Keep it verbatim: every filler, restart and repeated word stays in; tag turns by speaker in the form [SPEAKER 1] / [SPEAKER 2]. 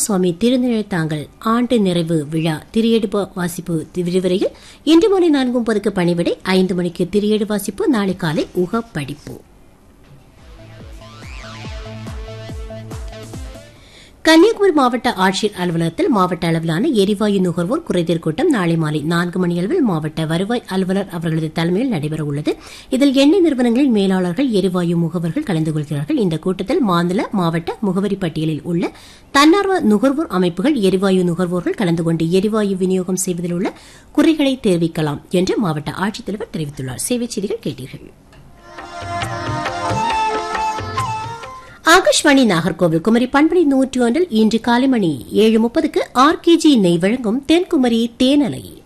[SPEAKER 1] சுவாமி திருநிழத்தாங்கல் ஆண்டு நிறைவு விழா திரியேடு வாசிப்பு விரிவுரையில் இன்று மாலை நான்கு முப்பதுக்கு பணிவிடை, ஐந்து மணிக்கு திரியேடு வாசிப்பு, நாளை காலை உக படிப்பு. கன்னியாகுமரி மாவட்ட ஆட்சியர் அலுவலகத்தில் மாவட்ட அளவிலான எரிவாயு நுகர்வோர் குறைதீர் கூட்டம் நாளை மாலை நான்கு மணி அளவில் மாவட்ட வருவாய் அலுவலர் அவர்களது தலைமையில் நடைபெற உள்ளது. இதில் எண்ணெய் நிறுவனங்களின் மேலாளர்கள், எரிவாயு முகவர்கள் கலந்து கொள்கிறார்கள். இந்த கூட்டத்தில் மாநில மாவட்ட முகவரி பட்டியலில் உள்ள தன்னார்வ நுகர்வோர் அமைப்புகள், எரிவாயு நுகர்வோர்கள் கலந்து கொண்டு எரிவாயு விநியோகம் செய்வதில் உள்ள குறைகளை தெரிவிக்கலாம் என்று மாவட்ட ஆட்சித்தலைவர் தெரிவித்துள்ளார். சேவைச் செய்திகள் கேட்டீர்கள். ஆகாஷ்வாணி நாகர்கோவில் குமரி பண்பலை நூற்றி ஒன்றில் இன்று காலை மணி ஏழு முப்பதுக்கு ஆர் கே ஜி நெய் வழங்கும் தென்குமரி தேனலை.